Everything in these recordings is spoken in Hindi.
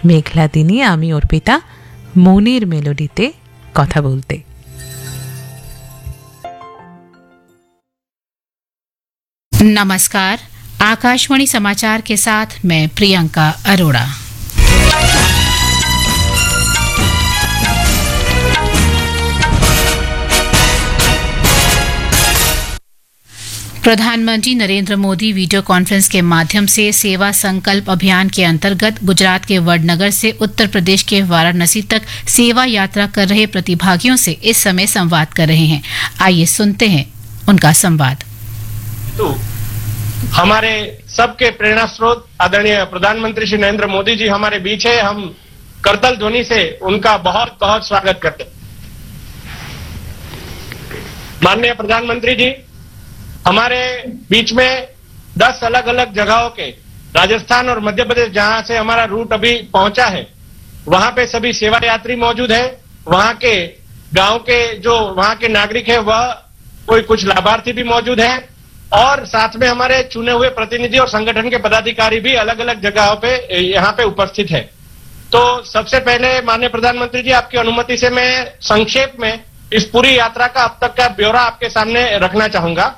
মেঘলা দিনে আমি ওর পিতা মনের মেলোডিতে কথা বলতে। नमस्कार, आकाशवाणी समाचार के साथ मैं प्रियंका अरोड़ा। प्रधानमंत्री नरेंद्र मोदी वीडियो कॉन्फ्रेंस के माध्यम से सेवा संकल्प अभियान के अंतर्गत गुजरात के वडनगर से उत्तर प्रदेश के वाराणसी तक सेवा यात्रा कर रहे प्रतिभागियों से इस समय संवाद कर रहे हैं। आइए सुनते हैं उनका संवाद। तो हमारे सबके प्रेरणा स्रोत आदरणीय प्रधानमंत्री श्री नरेंद्र मोदी जी हमारे बीच है। हम करतल ध्वनि से उनका बहुत बहुत स्वागत करते हैं। माननीय प्रधानमंत्री जी, हमारे बीच में 10 अलग अलग जगहों के राजस्थान और मध्य प्रदेश जहां से हमारा रूट अभी पहुंचा है, वहां पे सभी सेवा यात्री मौजूद है। वहां के गांव के जो वहां के नागरिक है वह कोई कुछ लाभार्थी भी मौजूद है और साथ में हमारे चुने हुए प्रतिनिधि और संगठन के पदाधिकारी भी अलग अलग जगहों पे यहाँ पे उपस्थित है। तो सबसे पहले माननीय प्रधानमंत्री जी, आपकी अनुमति से मैं संक्षेप में इस पूरी यात्रा का अब तक का ब्यौरा आपके सामने रखना चाहूंगा।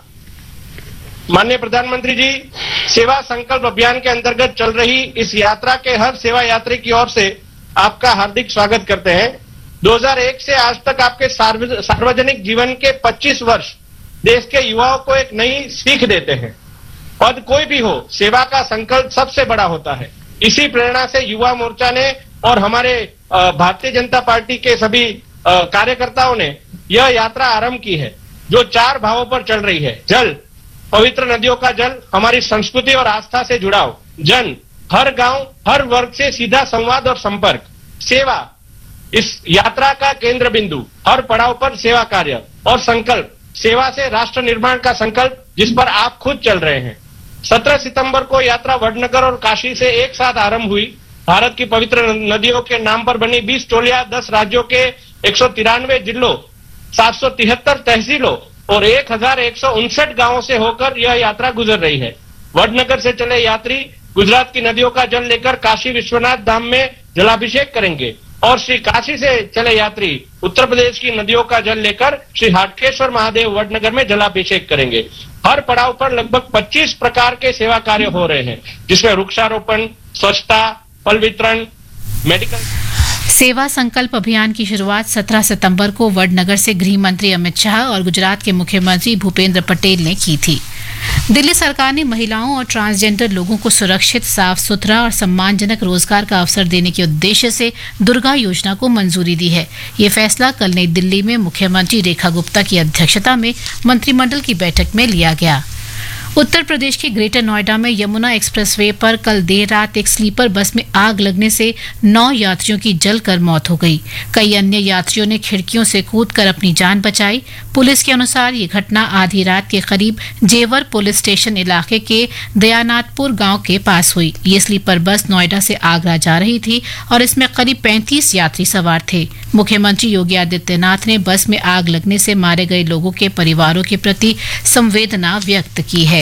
माननीय प्रधानमंत्री जी, सेवा संकल्प अभियान के अंतर्गत चल रही इस यात्रा के हर सेवा यात्री की ओर से आपका हार्दिक स्वागत करते हैं। 2001 से आज तक आपके सार्वजनिक जीवन के 25 वर्ष देश के युवाओं को एक नई सीख देते हैं। पद कोई भी हो, सेवा का संकल्प सबसे बड़ा होता है। इसी प्रेरणा से युवा मोर्चा ने और हमारे भारतीय जनता पार्टी के सभी कार्यकर्ताओं ने यह यात्रा आरंभ की है, जो 4 भावों पर चल रही है। जल, पवित्र नदियों का जल, हमारी संस्कृति और आस्था से जुड़ाव। जन, हर गांव हर वर्ग से सीधा संवाद और संपर्क। सेवा, इस यात्रा का केंद्र बिंदु, हर पड़ाव पर सेवा कार्य। और संकल्प, सेवा से राष्ट्र निर्माण का संकल्प जिस पर आप खुद चल रहे हैं। 17 सितंबर को यात्रा वडनगर और काशी से एक साथ आरंभ हुई। भारत की पवित्र नदियों के नाम पर बनी 20 टोलियां 10 राज्यों के 193 जिलों, 773 तहसीलों और 1159 गांवों से होकर यह यात्रा गुजर रही है। वडनगर से चले यात्री गुजरात की नदियों का जल लेकर काशी विश्वनाथ धाम में जलाभिषेक करेंगे और श्री काशी से चले यात्री उत्तर प्रदेश की नदियों का जल लेकर श्री हाटकेश्वर महादेव वडनगर में जलाभिषेक करेंगे। हर पड़ाव पर लगभग 25 प्रकार के सेवा कार्य हो रहे हैं, जिसमें वृक्षारोपण, स्वच्छता, फल वितरण, मेडिकल। सेवा संकल्प अभियान की शुरुआत 17 सितंबर को वडनगर से गृह मंत्री अमित शाह और गुजरात के मुख्यमंत्री भूपेंद्र पटेल ने की थी। दिल्ली सरकार ने महिलाओं और ट्रांसजेंडर लोगों को सुरक्षित, साफ सुथरा और सम्मानजनक रोजगार का अवसर देने के उद्देश्य से दुर्गा योजना को मंजूरी दी है। ये फैसला कल नई दिल्ली में मुख्यमंत्री रेखा गुप्ता की अध्यक्षता में मंत्रिमंडल की बैठक में लिया गया। उत्तर प्रदेश के ग्रेटर नोएडा में यमुना एक्सप्रेसवे पर कल देर रात एक स्लीपर बस में आग लगने से 9 यात्रियों की जलकर मौत हो गई। कई अन्य यात्रियों ने खिड़कियों से कूदकर अपनी जान बचाई। पुलिस के अनुसार ये घटना आधी रात के करीब जेवर पुलिस स्टेशन इलाके के दयानाथपुर गांव के पास हुई। ये स्लीपर बस नोएडा से आगरा जा रही थी और इसमें करीब 35 यात्री सवार थे। मुख्यमंत्री योगी आदित्यनाथ ने बस में आग लगने से मारे गए लोगों के परिवारों के प्रति संवेदना व्यक्त की है।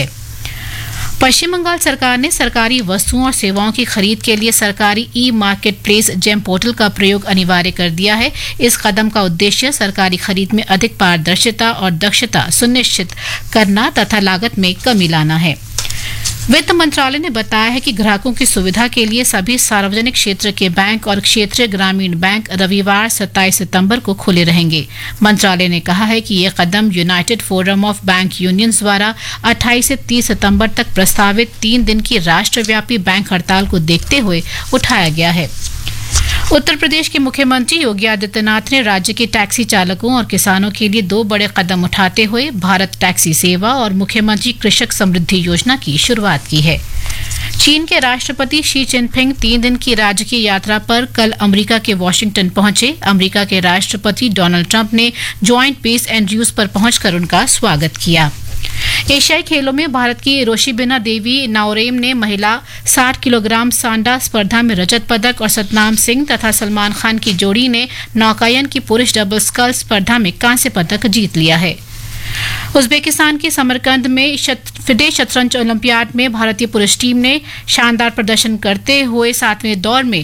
पश्चिम बंगाल सरकार ने सरकारी वस्तुओं और सेवाओं की खरीद के लिए सरकारी ई मार्केट प्लेस जेम पोर्टल का प्रयोग अनिवार्य कर दिया है। इस कदम का उद्देश्य सरकारी खरीद में अधिक पारदर्शिता और दक्षता सुनिश्चित करना तथा लागत में कमी लाना है। वित्त मंत्रालय ने बताया है कि ग्राहकों की सुविधा के लिए सभी सार्वजनिक क्षेत्र के बैंक और क्षेत्रीय ग्रामीण बैंक रविवार 27 सितंबर को खुले रहेंगे। मंत्रालय ने कहा है कि यह कदम United forum of bank unions द्वारा 28 से 30 सितंबर तक प्रस्तावित 3 दिन की राष्ट्रव्यापी बैंक हड़ताल को देखते हुए उठाया गया है। उत्तर प्रदेश के मुख्यमंत्री योगी आदित्यनाथ ने राज्य के टैक्सी चालकों और किसानों के लिए 2 बड़े कदम उठाते हुए भारत टैक्सी सेवा और मुख्यमंत्री कृषक समृद्धि योजना की शुरुआत की है। चीन के राष्ट्रपति शी जिनपिंग 3 दिन की राजकीय यात्रा पर कल अमेरिका के वॉशिंगटन पहुंचे। अमेरिका के राष्ट्रपति डोनाल्ड ट्रंप ने ज्वाइंट बेस एंड्रयूज पर पहुंचकर उनका स्वागत किया। एशियाई खेलों में भारत की रोशिबिना देवी नाओरेम ने महिला 60 किलोग्राम सांडा स्पर्धा में रजत पदक और सतनाम सिंह तथा सलमान खान की जोड़ी ने नौकायन की पुरुष डबल स्कल स्पर्धा में कांस्य पदक जीत लिया है। उज्बेकिस्तान के समरकंद में फिडे शतरंज ओलंपियाड में भारतीय पुरुष टीम ने शानदार प्रदर्शन करते हुए 7वें दौर में